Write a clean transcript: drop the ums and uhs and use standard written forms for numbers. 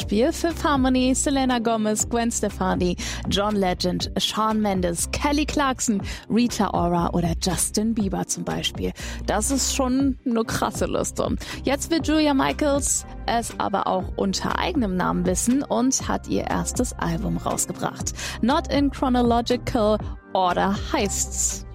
Beispiel Fifth Harmony, Selena Gomez, Gwen Stefani, John Legend, Shawn Mendes, Kelly Clarkson, Rita Ora oder Justin Bieber zum Beispiel. Das ist schon eine krasse Liste. Jetzt will Julia Michaels es aber auch unter eigenem Namen wissen und hat ihr erstes Album rausgebracht. Not in Chronological Order heißt's.